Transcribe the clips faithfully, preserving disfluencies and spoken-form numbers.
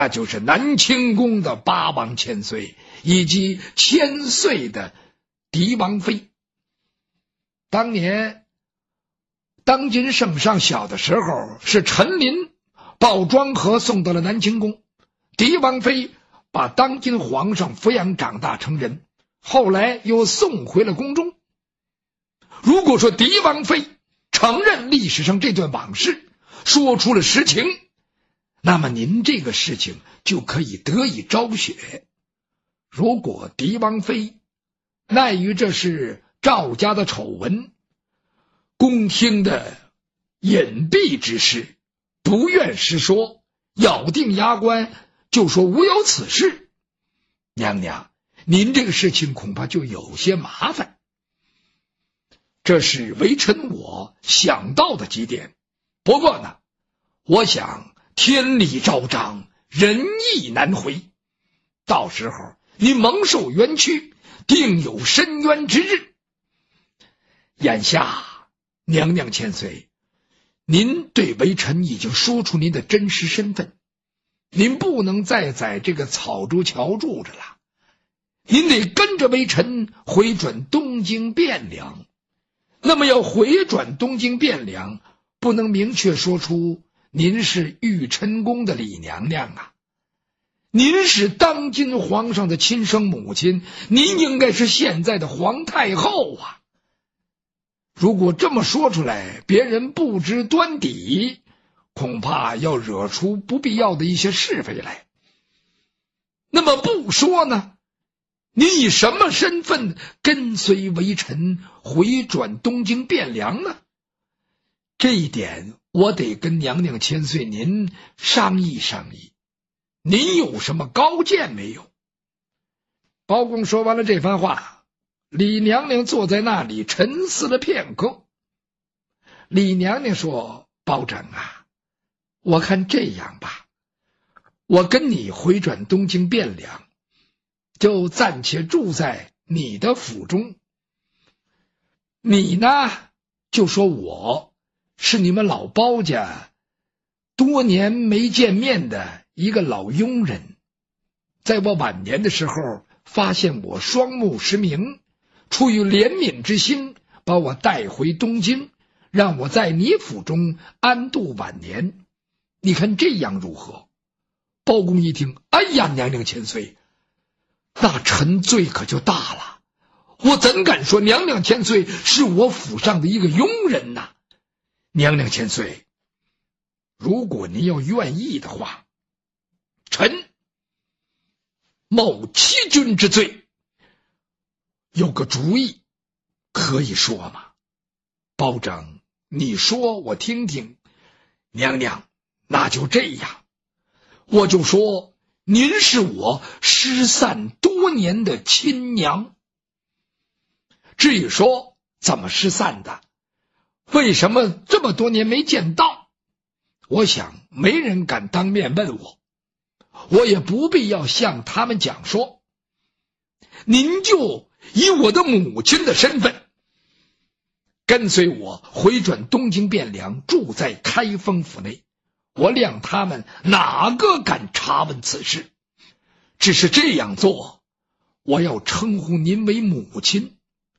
那就是南清宫的八王千岁以及千岁的狄王妃。当年当今圣上小的时候，是陈琳抱庄和送到了南清宫，狄王妃把当今皇上抚养长大成人，后来又送回了宫中。如果说狄王妃承认历史上这段往事，说出了实情，那么您这个事情就可以得以昭雪。如果狄王妃奈于这是赵家的丑闻，宫廷的隐蔽之事，不愿实说，咬定牙关就说无有此事，娘娘您这个事情恐怕就有些麻烦。这是微臣我想到的几点，不过呢，我想天理昭彰，人意难回，到时候你蒙受冤屈，定有伸冤之日。眼下娘娘千岁，您对微臣已经说出您的真实身份，您不能再在这个草竹桥住着了，您得跟着微臣回转东京汴梁。那么要回转东京汴梁，不能明确说出您是玉琛宫的李娘娘啊，您是当今皇上的亲生母亲，您应该是现在的皇太后啊。如果这么说出来，别人不知端底，恐怕要惹出不必要的一些是非来。那么不说呢，您以什么身份跟随微臣回转东京汴梁呢？这一点我得跟娘娘千岁您商议商议，您有什么高见没有？包公说完了这番话，李娘娘坐在那里沉思了片刻。李娘娘说：包拯啊，我看这样吧，我跟你回转东京汴梁，就暂且住在你的府中。你呢，就说我是你们老包家多年没见面的一个老佣人，在我晚年的时候发现我双目失明，出于怜悯之心，把我带回东京，让我在你府中安度晚年。你看这样如何？包公一听，哎呀，娘娘千岁，那臣罪可就大了，我怎敢说娘娘千岁是我府上的一个佣人呐？娘娘千岁，如果您要愿意的话，臣某欺君之罪有个主意，可以说吗？包拯，你说我听听。娘娘，那就这样，我就说您是我失散多年的亲娘。至于说怎么失散的，为什么这么多年没见到，我想没人敢当面问我，我也不必要向他们讲说。您就以我的母亲的身份，跟随我回转东京汴梁，住在开封府内，我谅他们哪个敢查问此事。只是这样做，我要称呼您为母亲，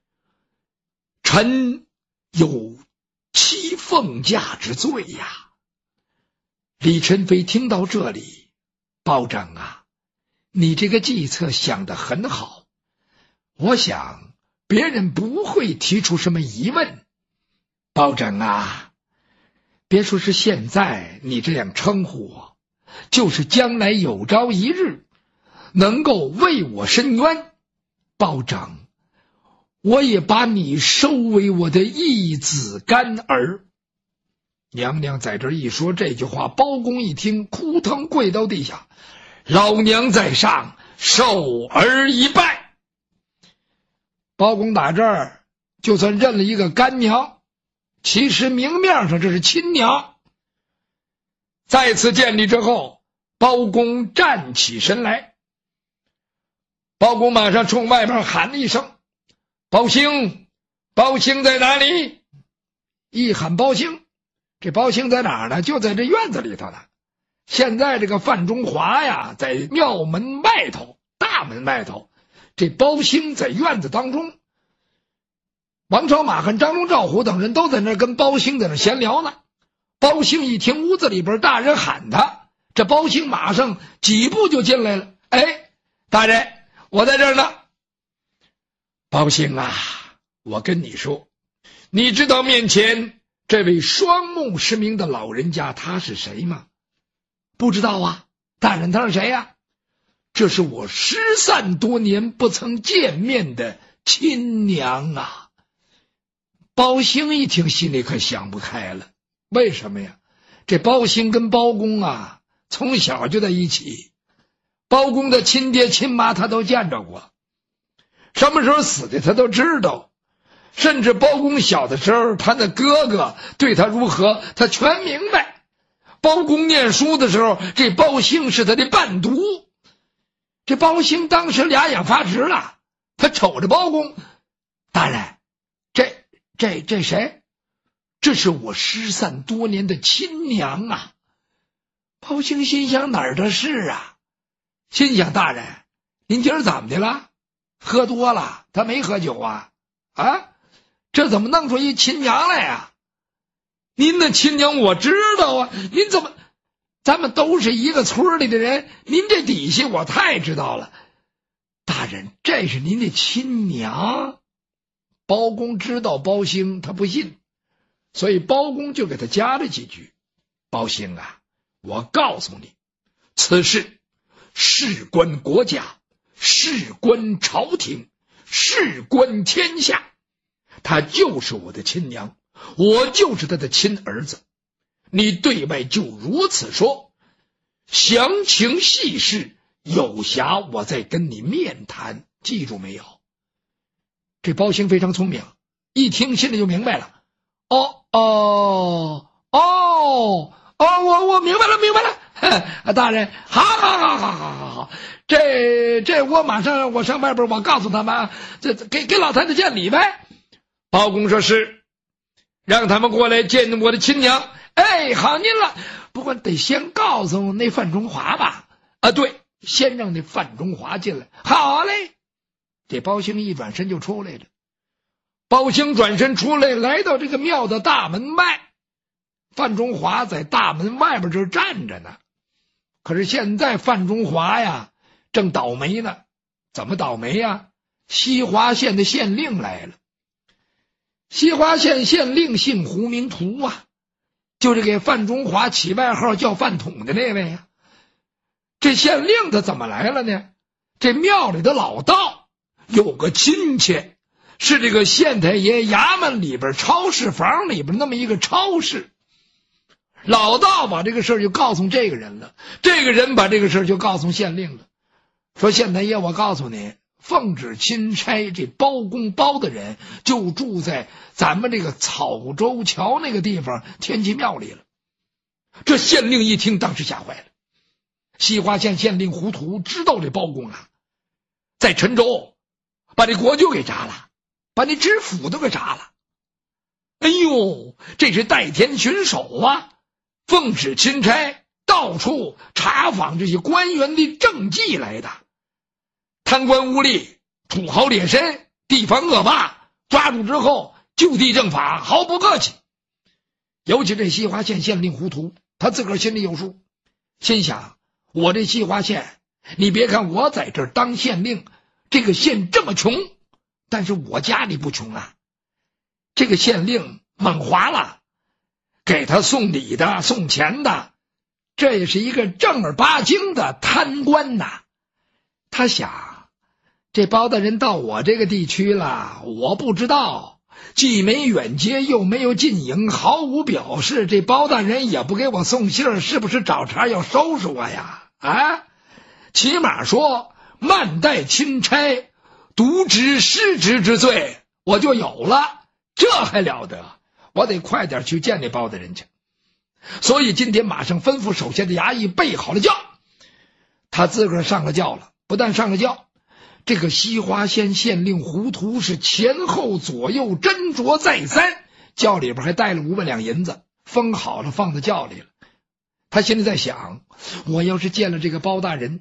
臣有欺奉驾之罪呀。李宸妃听到这里，包拯啊，你这个计策想得很好，我想别人不会提出什么疑问。包拯啊，别说是现在你这样称呼我，就是将来有朝一日能够为我伸冤，包拯，我也把你收为我的义子干儿。娘娘在这一说这句话，包公一听，扑腾跪到地下，老娘在上，受儿一拜。包公打这儿就算认了一个干娘，其实明面上这是亲娘。再次见礼之后，包公站起身来，包公马上冲外面喊了一声：包兴，包兴在哪里？一喊包兴，这包兴在哪儿呢？就在这院子里头呢。 现在这个范中华呀，在庙门外头，大门外头，这包兴在院子当中，王朝马汉、张龙、赵虎等人都在那跟包兴在那闲聊呢。包兴一听屋子里边大人喊他，这包兴马上几步就进来了。哎，大人，我在这儿呢。包兴啊，我跟你说，你知道面前这位双目失明的老人家他是谁吗？不知道啊。大人，他是谁呀？这是我失散多年不曾见面的亲娘啊。包兴一听心里可想不开了，为什么呀？这包兴跟包公啊从小就在一起，包公的亲爹亲妈他都见着过，什么时候死的他都知道，甚至包公小的时候他的哥哥对他如何他全明白。包公念书的时候，这包兴是他的伴读。这包兴当时俩眼发直了，他瞅着包公，大人，这这这谁？这是我失散多年的亲娘啊。包兴心想，哪儿的事啊？心想，大人，您今儿怎么的了？喝多了？他没喝酒啊？啊，这怎么弄出一亲娘来呀？您的亲娘我知道啊，您怎么，咱们都是一个村里的人，您这底细我太知道了。大人，这是您的亲娘？包公知道包兴他不信，所以包公就给他加了几句。包兴啊，我告诉你，此事事关国家，事关朝廷，事关天下，她就是我的亲娘，我就是他的亲儿子。你对外就如此说，详情细事有暇我再跟你面谈，记住没有？这包兴非常聪明，一听心里就明白了。哦哦哦哦，我我明白了明白了。大人，好好好好好好好，这这我马上我上外边我告诉他们，这给给老太太见礼呗。包公说是，让他们过来见我的亲娘。哎，好您了，不过得先告诉那范中华吧。啊，对，先让那范中华进来。好嘞。这包兴一转身就出来了。包兴转身出来，来到这个庙的大门外，范中华在大门外边这站着呢。可是现在范中华呀正倒霉呢。怎么倒霉呀？西华县的县令来了。西华县县令姓胡名图啊，就是给范中华起外号叫饭桶的那位呀。这县令他怎么来了呢？这庙里的老道有个亲戚，是这个县太爷衙门里边超市房里边那么一个超市。老道把这个事儿就告诉这个人了，这个人把这个事儿就告诉县令了，说县太爷，我告诉你，奉旨钦差这包公包的人就住在咱们这个草洲桥那个地方天齐庙里了。这县令一听，当时吓坏了。西华县县令胡图知道这包公啊，在陈州把这国舅给铡了，把那知府都给铡了。哎呦，这是代天巡守啊，奉旨钦差到处查访这些官员的政绩来的，贪官污吏、土豪劣绅、地方恶霸，抓住之后就地正法，毫不客气。尤其这西华县县令胡图，他自个儿心里有数，心想，我这西华县，你别看我在这儿当县令，这个县这么穷，但是我家里不穷啊。这个县令猛华了，给他送礼的送钱的，这也是一个正儿八经的贪官呐。他想，这包大人到我这个地区了，我不知道，既没远接又没有近迎，毫无表示，这包大人也不给我送信，是不是找茬要收拾我呀？啊，起码说慢待钦差，渎职失职之罪我就有了，这还了得，我得快点去见那包大人去。所以今天马上吩咐手下的衙役备好了轿，他自个儿上了轿了。不但上了轿，这个西华县县令胡图是前后左右斟酌再三，轿里边还带了五百两银子，封好了放在轿里了。 他现在在想，我要是见了这个包大人，